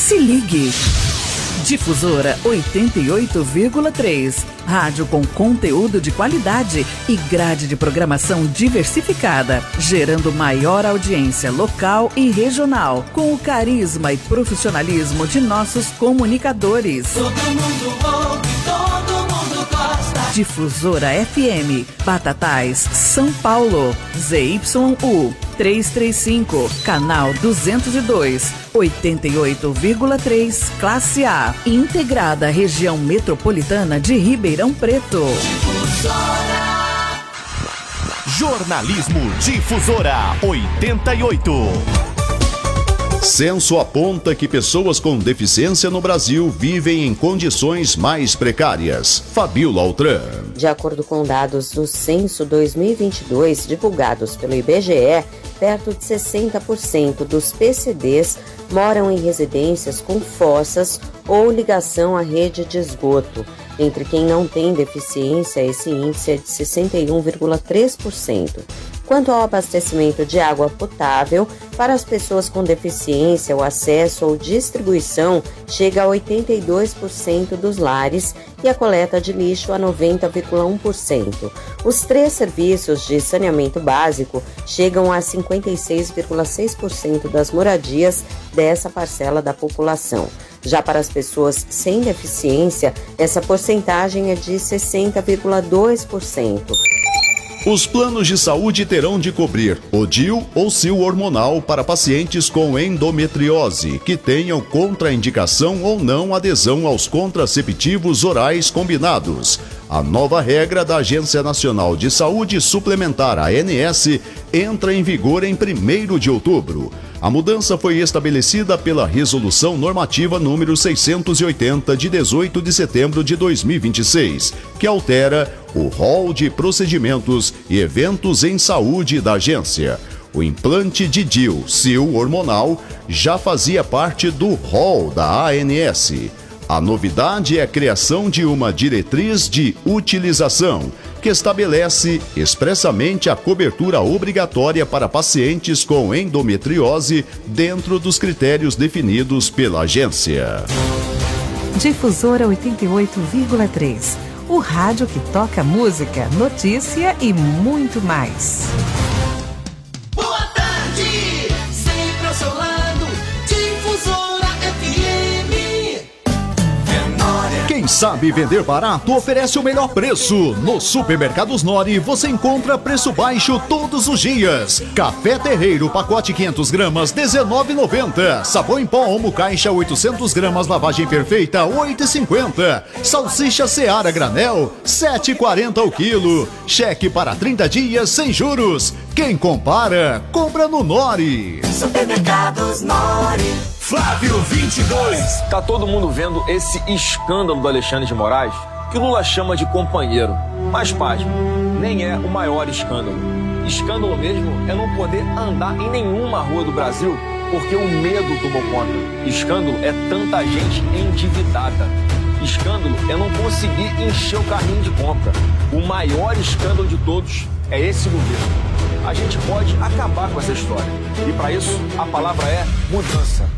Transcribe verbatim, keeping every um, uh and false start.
Se ligue. Difusora oitenta e oito vírgula três. Rádio com conteúdo de qualidade e grade de programação diversificada, gerando maior audiência local e regional, com o carisma e profissionalismo de nossos comunicadores. Todo mundo ouve, todo mundo gosta. Difusora F M, Batatais, São Paulo, Z Y U trezentos e trinta e cinco, canal duzentos e dois, oitenta e oito vírgula três, classe A, integrada à região metropolitana de Ribeirão Preto. Difusora. Jornalismo Difusora oitenta e oito. Censo aponta que pessoas com deficiência no Brasil vivem em condições mais precárias. Fabíola Altran. De acordo com dados do Censo dois mil e vinte e dois, divulgados pelo I B G E, perto de sessenta por cento dos P C Ds moram em residências com fossas ou ligação à rede de esgoto. Entre quem não tem deficiência, esse índice é de sessenta e um vírgula três por cento. Quanto ao abastecimento de água potável, para as pessoas com deficiência, o acesso ou distribuição chega a oitenta e dois por cento dos lares e a coleta de lixo a noventa vírgula um por cento. Os três serviços de saneamento básico chegam a cinquenta e seis vírgula seis por cento das moradias dessa parcela da população. Já para as pessoas sem deficiência, essa porcentagem é de sessenta vírgula dois por cento. Os planos de saúde terão de cobrir o D I U ou S I U hormonal para pacientes com endometriose que tenham contraindicação ou não adesão aos contraceptivos orais combinados. A nova regra da Agência Nacional de Saúde Suplementar, A N S, entra em vigor em primeiro de outubro. A mudança foi estabelecida pela Resolução Normativa número seiscentos e oitenta, de dezoito de setembro de dois mil e vinte e seis, que altera o rol de procedimentos e eventos em saúde da agência. O implante de D I U, S I U hormonal, já fazia parte do rol da A N S. A novidade é a criação de uma diretriz de utilização, que estabelece expressamente a cobertura obrigatória para pacientes com endometriose dentro dos critérios definidos pela agência. Difusora oitenta e oito vírgula três. O rádio que toca música, notícia e muito mais. Boa tarde, sempre ao seu lado, Difusora F M. Quem sabe vender barato oferece o melhor preço. No Supermercados Nori você encontra preço baixo todos os dias. Café Terreiro, pacote quinhentas gramas, dezenove reais e noventa centavos. Sabão em pó Omo Caixa, oitocentas gramas, lavagem perfeita, oito reais e cinquenta centavos. Salsicha Seara Granel, sete reais e quarenta centavos o quilo. Cheque para trinta dias sem juros. Quem compara, compra no Nori. Supermercados Nori. Flávio vinte e dois. Tá todo mundo vendo esse escândalo do Alexandre de Moraes, que Lula chama de companheiro. Mas, pasme, nem é o maior escândalo. Escândalo mesmo é não poder andar em nenhuma rua do Brasil porque o medo tomou conta. Escândalo é tanta gente endividada. Escândalo é não conseguir encher o carrinho de compra. O maior escândalo de todos é esse governo. A gente pode acabar com essa história. E para isso, a palavra é mudança.